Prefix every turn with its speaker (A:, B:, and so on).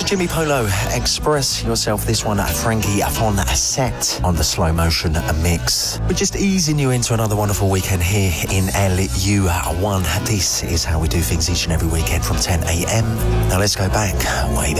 A: Jimmy Polo, Express Yourself. This one, Frankie Von Set on the Slow Motion mix. We're just easing you into another wonderful weekend here in LU1. This is how we do things each and every weekend from 10 a.m. Now let's go back way back.